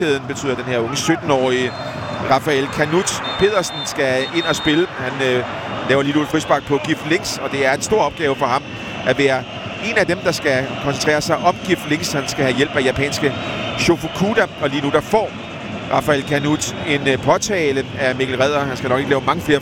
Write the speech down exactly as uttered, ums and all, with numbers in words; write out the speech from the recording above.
betyder den her unge sytten-årige Rafael Canut Pedersen skal ind og spille. Han øh, laver lige nu et frispark på Gif Links, og det er en stor opgave for ham at være en af dem, der skal koncentrere sig om Gif Links. Han skal have hjælp af japanske Shofukuda, og lige nu der får Rafael Canut en øh, påtale af Mikkel Redder. Han skal nok ikke lave mange flere